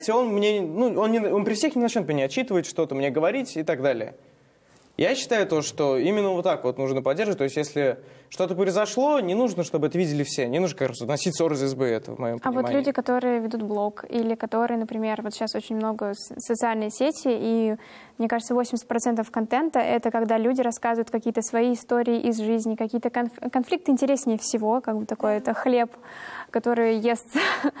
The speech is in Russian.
Он мне, он при всех не начнет меня отчитывать, что-то мне говорить и так далее. Я считаю то, что именно вот так вот нужно поддерживать. То есть, если что-то произошло, не нужно, чтобы это видели все. Не нужно, как раз, носить ссор из избы, это в моем понимании. А вот люди, которые ведут блог, или которые, например, вот сейчас очень много социальные сети, и, мне кажется, 80% контента — это когда люди рассказывают какие-то свои истории из жизни, какие-то конфликты интереснее всего, как бы такой это хлеб, который ест